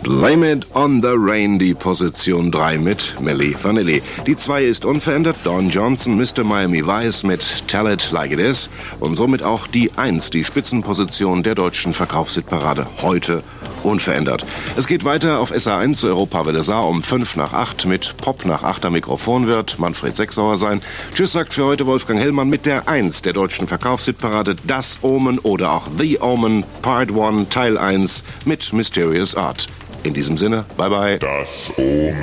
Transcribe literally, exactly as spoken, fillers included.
Blame It on the Rain, die Position drei mit Milli Vanilli. Die zwei ist unverändert, Don Johnson, Mister Miami Vice mit Tell It Like It Is und somit auch die eins, die Spitzenposition der deutschen Verkaufshitparade, heute unverändert. Es geht weiter auf S A eins zur Europawelle Saar um fünf nach acht mit Pop nach achter Mikrofon wird Manfred Sechsauer sein. Tschüss sagt für heute Wolfgang Hellmann mit der eins der deutschen Verkaufshitparade, Das Omen oder auch The Omen, Part eins, Teil eins mit Mysterious Art. In diesem Sinne, bye bye. Das Omen.